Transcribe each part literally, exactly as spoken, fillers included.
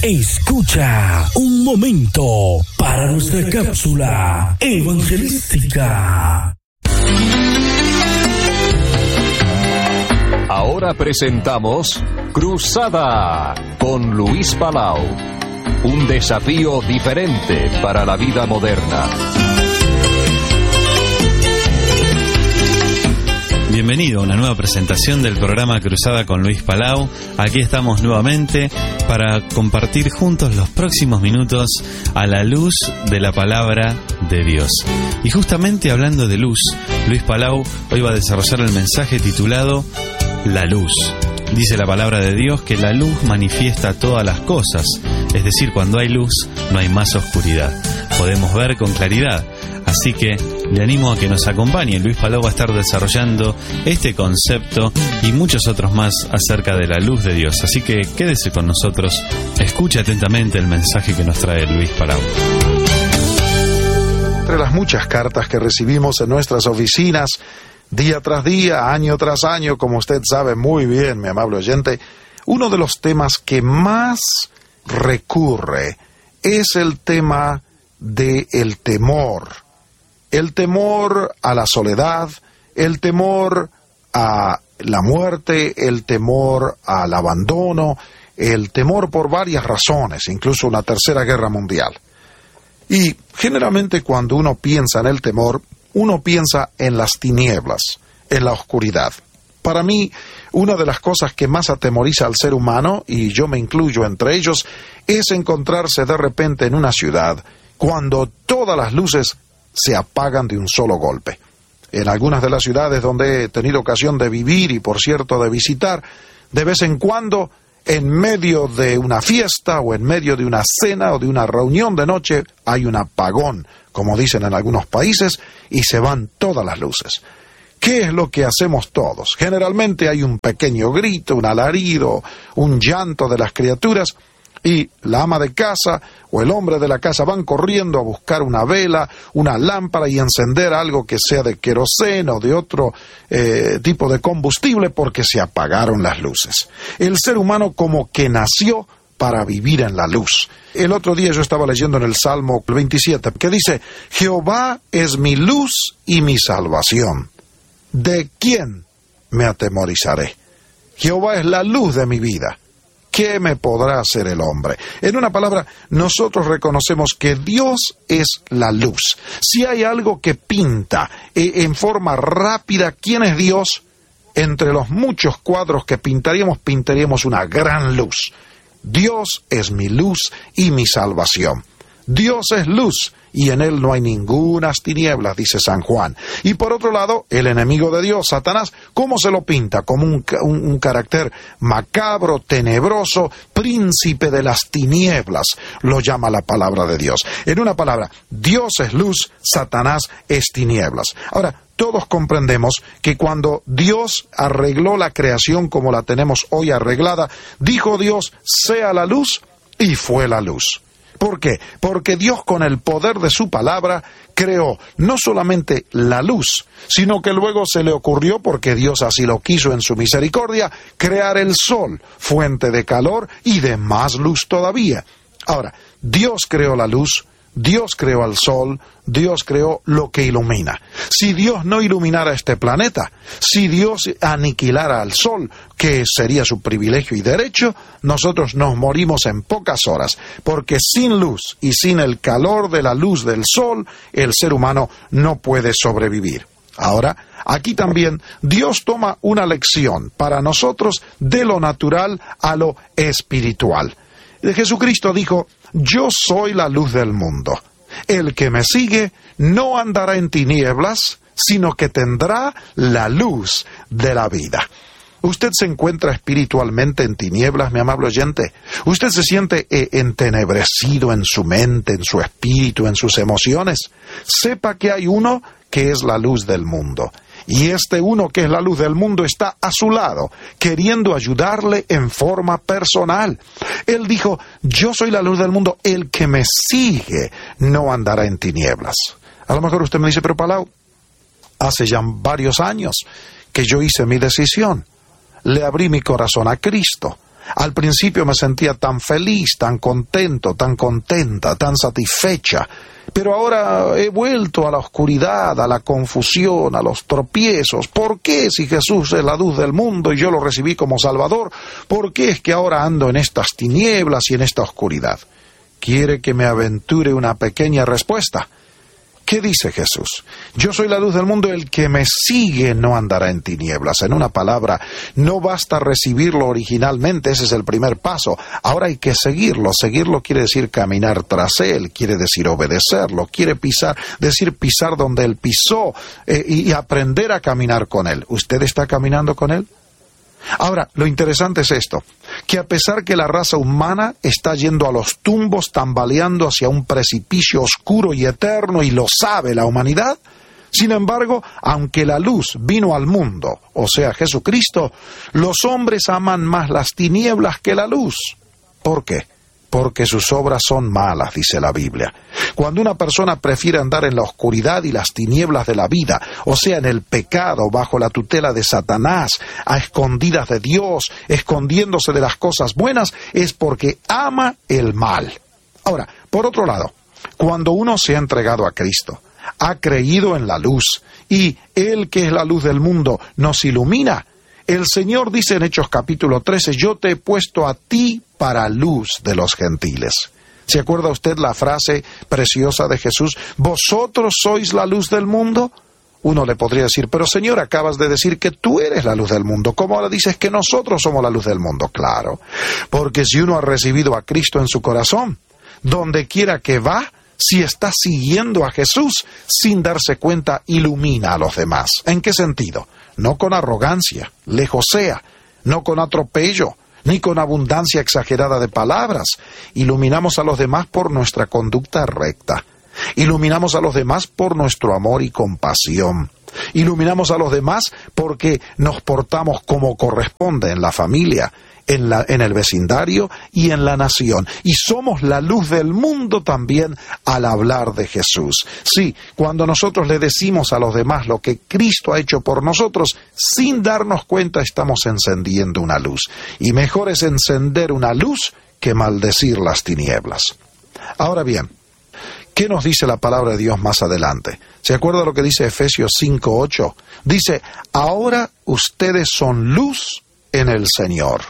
Escucha un momento para nuestra cápsula evangelística. Ahora presentamos Cruzada con Luis Palau. Un desafío diferente para la vida moderna. Bienvenido a una nueva presentación del programa Cruzada con Luis Palau. Aquí estamos nuevamente para compartir juntos los próximos minutos a la luz de la palabra de Dios. Y justamente hablando de luz, Luis Palau hoy va a desarrollar el mensaje titulado La Luz. Dice la palabra de Dios que la luz manifiesta todas las cosas, es decir, cuando hay luz no hay más oscuridad. Podemos ver con claridad. Así que le animo a que nos acompañe. Luis Palau va a estar desarrollando este concepto y muchos otros más acerca de la luz de Dios. Así que quédese con nosotros, escuche atentamente el mensaje que nos trae Luis Palau. Entre las muchas cartas que recibimos en nuestras oficinas, día tras día, año tras año, como usted sabe muy bien, mi amable oyente, uno de los temas que más recurre es el tema del temor. El temor a la soledad, el temor a la muerte, el temor al abandono, el temor por varias razones, incluso una tercera guerra mundial. Y generalmente cuando uno piensa en el temor, uno piensa en las tinieblas, en la oscuridad. Para mí, una de las cosas que más atemoriza al ser humano, y yo me incluyo entre ellos, es encontrarse de repente en una ciudad cuando todas las luces se apagan de un solo golpe. En algunas de las ciudades donde he tenido ocasión de vivir y, por cierto, de visitar, de vez en cuando, en medio de una fiesta o en medio de una cena o de una reunión de noche, hay un apagón, como dicen en algunos países, y se van todas las luces. ¿Qué es lo que hacemos todos? Generalmente hay un pequeño grito, un alarido, un llanto de las criaturas, y la ama de casa o el hombre de la casa van corriendo a buscar una vela, una lámpara y encender algo que sea de queroseno o de otro eh, tipo de combustible porque se apagaron las luces. El ser humano como que nació para vivir en la luz. El otro día yo estaba leyendo en el Salmo veintisiete que dice: Jehová es mi luz y mi salvación. ¿De quién me atemorizaré? Jehová es la luz de mi vida. ¿Qué me podrá hacer el hombre? En una palabra, nosotros reconocemos que Dios es la luz. Si hay algo que pinta eh, en forma rápida quién es Dios, entre los muchos cuadros que pintaríamos, pintaríamos una gran luz. Dios es mi luz y mi salvación. Dios es luz y en él no hay ningunas tinieblas, dice San Juan. Y por otro lado, el enemigo de Dios, Satanás, ¿cómo se lo pinta? Como un, un, un carácter macabro, tenebroso, príncipe de las tinieblas, lo llama la palabra de Dios. En una palabra, Dios es luz, Satanás es tinieblas. Ahora, todos comprendemos que cuando Dios arregló la creación como la tenemos hoy arreglada, dijo Dios, sea la luz, y fue la luz. ¿Por qué? Porque Dios con el poder de su palabra creó no solamente la luz, sino que luego se le ocurrió, porque Dios así lo quiso en su misericordia, crear el sol, fuente de calor y de más luz todavía. Ahora, Dios creó la luz, Dios creó al sol, Dios creó lo que ilumina. Si Dios no iluminara este planeta, si Dios aniquilara al sol, que sería su privilegio y derecho, nosotros nos morimos en pocas horas, porque sin luz y sin el calor de la luz del sol, el ser humano no puede sobrevivir. Ahora, aquí también Dios toma una lección para nosotros de lo natural a lo espiritual. Jesucristo dijo, yo soy la luz del mundo. El que me sigue no andará en tinieblas, sino que tendrá la luz de la vida. ¿Usted se encuentra espiritualmente en tinieblas, mi amable oyente? ¿Usted se siente eh, entenebrecido en su mente, en su espíritu, en sus emociones? Sepa que hay uno que es la luz del mundo. Y este uno que es la luz del mundo está a su lado, queriendo ayudarle en forma personal. Él dijo, yo soy la luz del mundo, el que me sigue no andará en tinieblas. A lo mejor usted me dice, pero Palau, hace ya varios años que yo hice mi decisión. Le abrí mi corazón a Cristo. Al principio me sentía tan feliz, tan contento, tan contenta, tan satisfecha. Pero ahora he vuelto a la oscuridad, a la confusión, a los tropiezos. ¿Por qué, si Jesús es la luz del mundo y yo lo recibí como Salvador, por qué es que ahora ando en estas tinieblas y en esta oscuridad? ¿Quiere que me aventure una pequeña respuesta? ¿Qué dice Jesús? Yo soy la luz del mundo, el que me sigue no andará en tinieblas. En una palabra, no basta recibirlo originalmente, ese es el primer paso. Ahora hay que seguirlo. Seguirlo quiere decir caminar tras él, quiere decir obedecerlo, quiere pisar, decir pisar donde él pisó eh, y aprender a caminar con él. ¿Usted está caminando con él? Ahora, lo interesante es esto, que a pesar que la raza humana está yendo a los tumbos, tambaleando hacia un precipicio oscuro y eterno, y lo sabe la humanidad, sin embargo, aunque la luz vino al mundo, o sea, Jesucristo, los hombres aman más las tinieblas que la luz. ¿Por qué? Porque sus obras son malas, dice la Biblia. Cuando una persona prefiere andar en la oscuridad y las tinieblas de la vida, o sea, en el pecado, bajo la tutela de Satanás, a escondidas de Dios, escondiéndose de las cosas buenas, es porque ama el mal. Ahora, por otro lado, cuando uno se ha entregado a Cristo, ha creído en la luz, y Él, que es la luz del mundo, nos ilumina, el Señor dice en Hechos capítulo trece, yo te he puesto a ti para luz de los gentiles. ¿Se acuerda usted la frase preciosa de Jesús? ¿Vosotros sois la luz del mundo? Uno le podría decir, pero Señor, acabas de decir que tú eres la luz del mundo. ¿Cómo ahora dices que nosotros somos la luz del mundo? Claro, porque si uno ha recibido a Cristo en su corazón, donde quiera que va, si está siguiendo a Jesús, sin darse cuenta, ilumina a los demás. ¿En qué sentido? No con arrogancia, lejos sea, no con atropello, ni con abundancia exagerada de palabras. Iluminamos a los demás por nuestra conducta recta. Iluminamos a los demás por nuestro amor y compasión. Iluminamos a los demás porque nos portamos como corresponde en la familia, en, la, en el vecindario y en la nación. Y somos la luz del mundo también al hablar de Jesús. Sí, cuando nosotros le decimos a los demás lo que Cristo ha hecho por nosotros, sin darnos cuenta estamos encendiendo una luz. Y mejor es encender una luz que maldecir las tinieblas. Ahora bien, ¿qué nos dice la palabra de Dios más adelante? ¿Se acuerda lo que dice Efesios cinco ocho? Dice, ahora ustedes son luz en el Señor.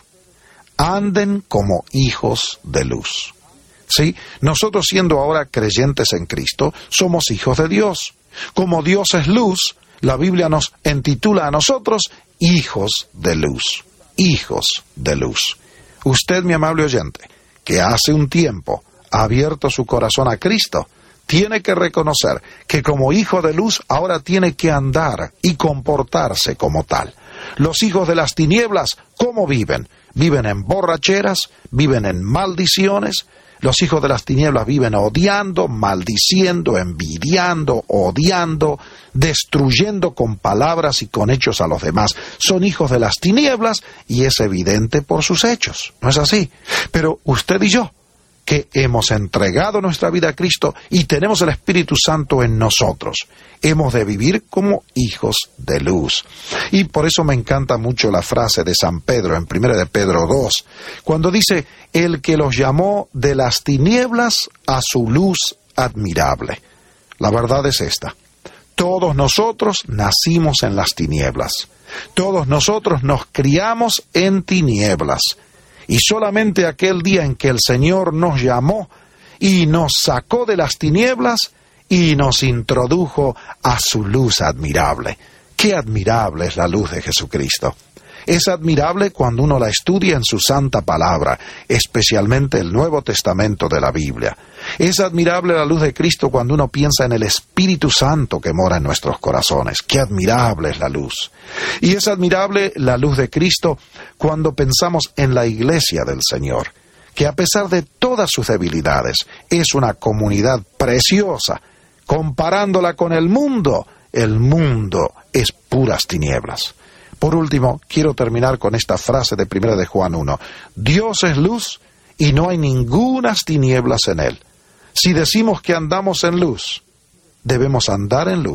Anden como hijos de luz. ¿Sí? Nosotros, siendo ahora creyentes en Cristo, somos hijos de Dios. Como Dios es luz, la Biblia nos intitula a nosotros hijos de luz. Hijos de luz. Usted, mi amable oyente, que hace un tiempo ha abierto su corazón a Cristo, tiene que reconocer que como hijo de luz ahora tiene que andar y comportarse como tal. Los hijos de las tinieblas, ¿cómo viven? Viven en borracheras, viven en maldiciones. Los hijos de las tinieblas viven odiando, maldiciendo, envidiando, odiando, destruyendo con palabras y con hechos a los demás. Son hijos de las tinieblas y es evidente por sus hechos. ¿No es así? Pero usted y yo, que hemos entregado nuestra vida a Cristo y tenemos el Espíritu Santo en nosotros, hemos de vivir como hijos de luz. Y por eso me encanta mucho la frase de San Pedro en primera de Pedro dos, cuando dice, el que los llamó de las tinieblas a su luz admirable. La verdad es esta, todos nosotros nacimos en las tinieblas, todos nosotros nos criamos en tinieblas. Y solamente aquel día en que el Señor nos llamó y nos sacó de las tinieblas y nos introdujo a su luz admirable. ¡Qué admirable es la luz de Jesucristo! Es admirable cuando uno la estudia en su santa palabra, especialmente el Nuevo Testamento de la Biblia. Es admirable la luz de Cristo cuando uno piensa en el Espíritu Santo que mora en nuestros corazones. ¡Qué admirable es la luz! Y es admirable la luz de Cristo cuando pensamos en la Iglesia del Señor, que a pesar de todas sus debilidades, es una comunidad preciosa. Comparándola con el mundo, el mundo es puras tinieblas. Por último, quiero terminar con esta frase de primera de Juan uno. Dios es luz y no hay ningunas tinieblas en él. Si decimos que andamos en luz, debemos andar en luz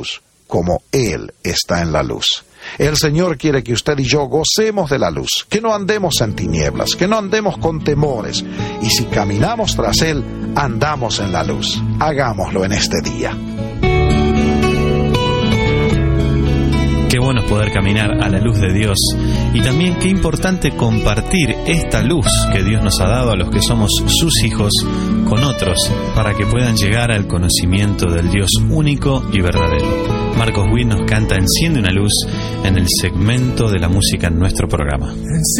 como Él está en la luz. El Señor quiere que usted y yo gocemos de la luz, que no andemos en tinieblas, que no andemos con temores, y si caminamos tras Él, andamos en la luz. Hagámoslo en este día. Qué bueno es poder caminar a la luz de Dios, y también qué importante compartir esta luz que Dios nos ha dado a los que somos sus hijos con otros, para que puedan llegar al conocimiento del Dios único y verdadero. Marcos Witt nos canta Enciende una luz en el segmento de la música en nuestro programa.